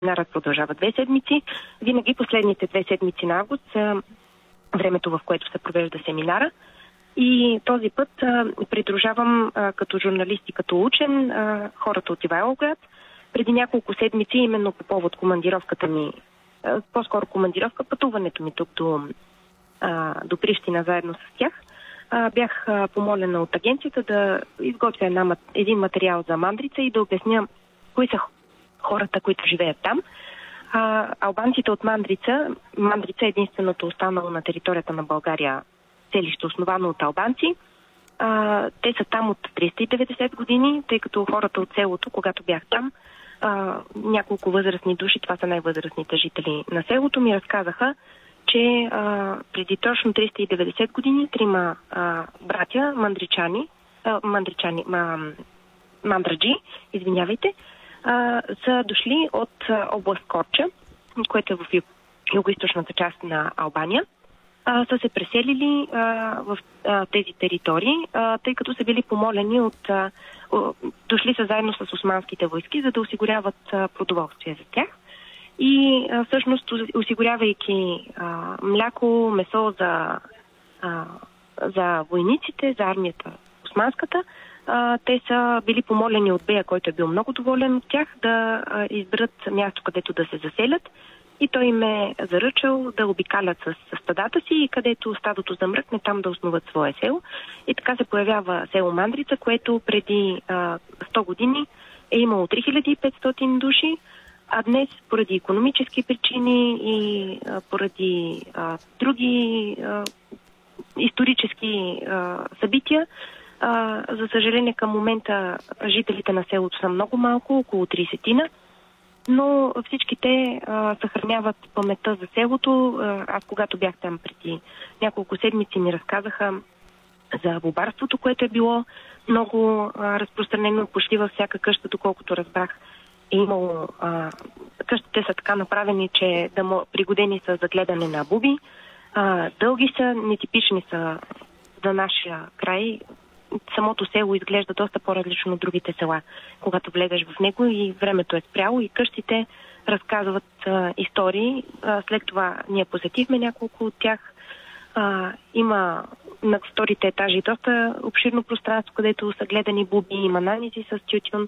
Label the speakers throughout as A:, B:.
A: Семинарът продължава 2 седмици. Винаги последните 2 седмици на август са времето, в което се провежда семинара. И този път придружавам като журналист и като учен хората от Ивайловград. Преди няколко седмици, именно по повод командировката ми, по-скоро командировка, пътуването ми тук до Прищина заедно с тях, бях помолена от агенцията да изготвя един материал за Мандрица и да обясня кои са хората, които живеят там. Албанците от Мандрица е единственото останало на територията на България селище, основано от албанци. Те са там от 390 години, тъй като хората от селото, когато бях там, няколко възрастни души, това са най-възрастните жители на селото, ми разказаха, че преди точно 390 години 3 братя мандраджи, са дошли от област Корча, което е в югоизточната част на Албания. Са се преселили в тези територии, тъй като са били помолени дошли са заедно с османските войски, за да осигуряват продоволствие за тях. И всъщност, осигурявайки мляко, месо за войниците, за армията османската, те са били помолени от бея, който е бил много доволен от тях, да изберат място, където да се заселят. И той им е заръчал да обикалят с стадата си и където стадото замръкне, там да основат свое село. И така се появява село Мандрица, което преди 100 години е имало 3500 души, а днес поради икономически причини и поради други исторически събития, за съжаление към момента жителите на селото са много малко, около 30-тина. Но всички те съхраняват паметта за селото. Аз, когато бях там преди няколко седмици, ми разказаха за бобарството, което е било много разпространено почти във всяка къща, доколкото разбрах. Е имало... къщите са така направени, че пригодени са за гледане на буби. Дълги са, нетипични са за нашия край. Самото село изглежда доста по-различно от другите села, когато влезеш в него и времето е спряло и къщите разказват истории. След това ние посетихме няколко от тях. Има на вторите етажи доста обширно пространство, където са гледани буби, има наници с тютюн.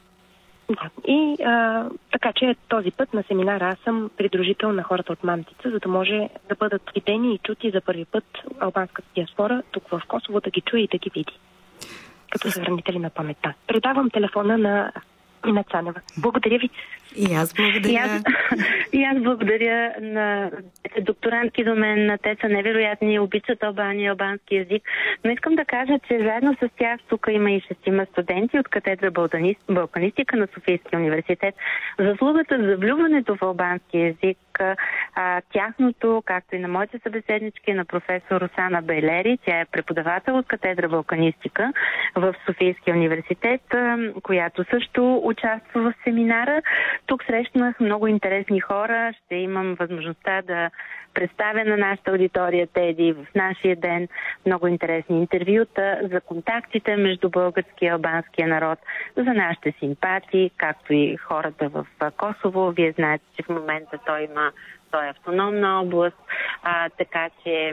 A: И така че този път на семинара аз съм придружител на хората от Мандрица, за да може да бъдат видени и чути за първи път албанската диаспора тук в Косово, да ги чуе и да ги види като съхранители на паметта. Предавам телефона на Цанева. Благодаря ви.
B: И аз благодаря.
C: И аз благодаря на докторантки до мен. Те са невероятни, обичат Албания, албански език. Но искам да кажа, че заедно с тях тук има и 6 студенти от катедра Балканистика на Софийския университет. Заслугата за влюването в албански език, тяхното, както и на моите събеседнички, на професор Русана Байлери, тя е преподавател от катедра Балканистика в Софийския университет, която също участва в семинара. Тук срещнах много интересни хора. Ще имам възможността да представя на нашата аудитория Теди в нашия ден много интересни интервюта за контактите между българския и албанския народ, за нашите симпатии, както и хората в Косово. Вие знаете, че в момента той е автономна област, така че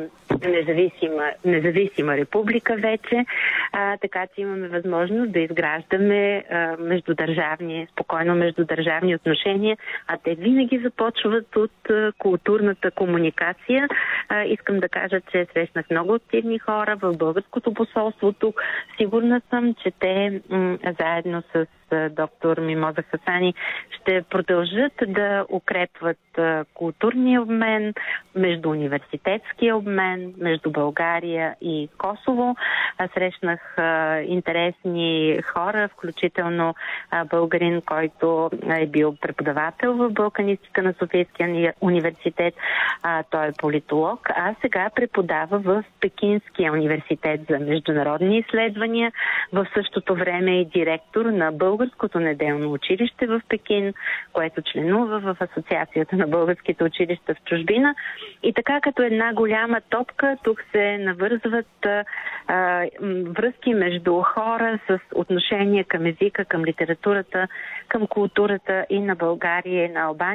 C: независима република вече, така че имаме възможност да изграждаме спокойно междудържавни отношения, а те винаги започват от културната комуникация. Искам да кажа, че срещнах много активни хора в българското посолство тук. Сигурна съм, че те заедно с доктор Мимоза Хасани ще продължат да укрепват културния обмен, между университетския обмен, между България и Косово. Срещнах интересни хора, включително българин, който е бил преподавател в Балканистика на Софийския университет. Той е политолог, а сега преподава в Пекинския университет за международни изследвания. В същото време е директор на българското Българското неделно училище в Пекин, което членува в Асоциацията на българските училища в чужбина. И така като една голяма топка, тук се навързват връзки между хора с отношение към езика, към литературата, към културата и на България, и на Албания.